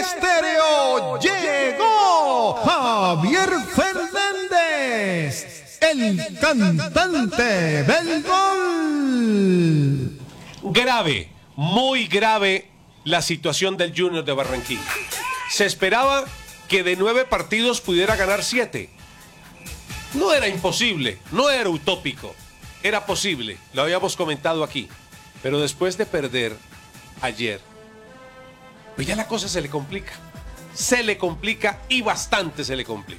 Estéreo llegó Javier Fernández, el cantante del gol. Grave, muy grave la situación del Junior de Barranquilla. Se esperaba que de 9 partidos pudiera ganar 7. No era imposible, no era utópico, era posible, lo habíamos comentado aquí. Pero después de perder ayer, pues ya la cosa se le complica y bastante se le complica.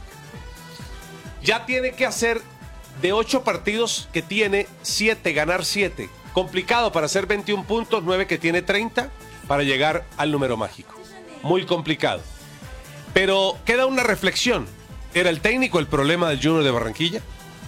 Ya tiene que hacer de 8 partidos que tiene 7, ganar 7. Complicado para hacer 21 puntos, 9 que tiene 30 para llegar al número mágico. Muy complicado. Pero queda una reflexión. ¿Era el técnico el problema del Junior de Barranquilla?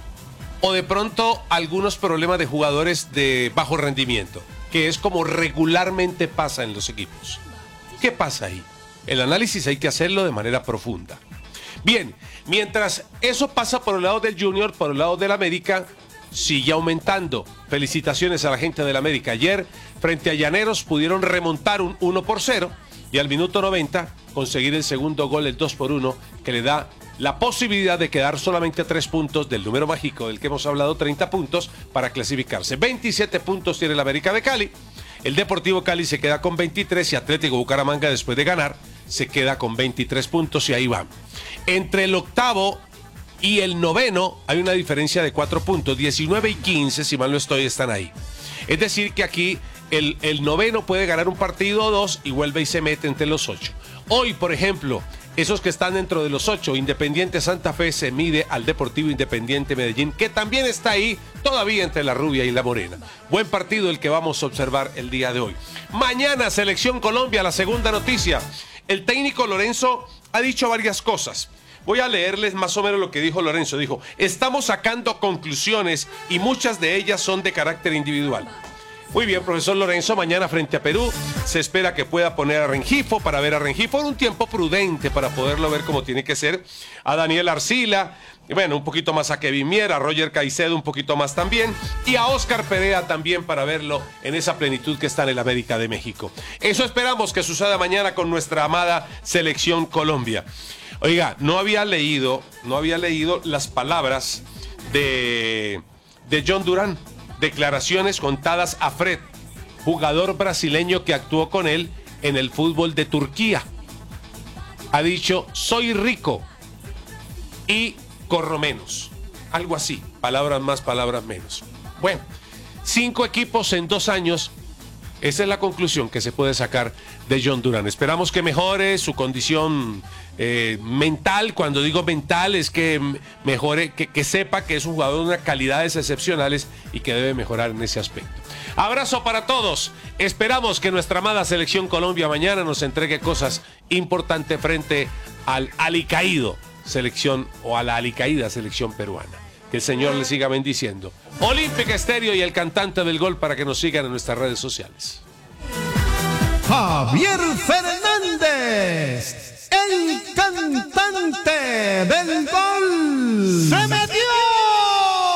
¿O de pronto algunos problemas de jugadores de bajo rendimiento? Que es como regularmente pasa en los equipos. ¿Qué pasa ahí? El análisis hay que hacerlo de manera profunda. Bien, mientras eso pasa por el lado del Junior, por el lado del América, sigue aumentando. Felicitaciones a la gente del América. Ayer, frente a Llaneros, pudieron remontar un 1-0 y al minuto 90 conseguir el segundo gol, el 2-1, que le da la posibilidad de quedar solamente a 3 puntos del número mágico del que hemos hablado, 30 puntos, para clasificarse. 27 puntos tiene el América de Cali. El Deportivo Cali se queda con 23 y Atlético Bucaramanga, después de ganar, se queda con 23 puntos y ahí van. Entre el octavo y el noveno hay una diferencia de 4 puntos. 19 y 15, si mal no estoy, están ahí. Es decir que aquí el noveno puede ganar un partido o 2 y vuelve y se mete entre los 8. Hoy, por ejemplo, esos que están dentro de los 8, Independiente Santa Fe se mide al Deportivo Independiente Medellín, que también está ahí todavía entre la rubia y la morena. Buen partido el que vamos a observar el día de hoy. Mañana, Selección Colombia, la segunda noticia. El técnico Lorenzo ha dicho varias cosas. Voy a leerles más o menos lo que dijo Lorenzo. Dijo, estamos sacando conclusiones y muchas de ellas son de carácter individual. Muy bien, profesor Lorenzo, mañana frente a Perú se espera que pueda poner a Rengifo para ver a Rengifo en un tiempo prudente para poderlo ver como tiene que ser, a Daniel Arcila, y bueno, un poquito más a Kevin Mier, a Roger Caicedo un poquito más también, y a Oscar Perea también para verlo en esa plenitud que está en el América de México. Eso esperamos que suceda mañana con nuestra amada Selección Colombia. Oiga, no había leído las palabras de John Durán. Declaraciones contadas a Fred, jugador brasileño que actuó con él en el fútbol de Turquía. Ha dicho, soy rico y corro menos. Algo así, palabras más, palabras menos. Bueno, 5 equipos en 2 años. Esa es la conclusión que se puede sacar de John Durán. Esperamos que mejore su condición mental. Cuando digo mental es que mejore, que sepa que es un jugador de unas calidades excepcionales y que debe mejorar en ese aspecto. Abrazo para todos. Esperamos que nuestra amada Selección Colombia mañana nos entregue cosas importantes frente al alicaído selección o a la alicaída selección peruana. Que el Señor le siga bendiciendo. Olímpica Estéreo y el cantante del gol para que nos sigan en nuestras redes sociales. Javier Fernández, el cantante del gol.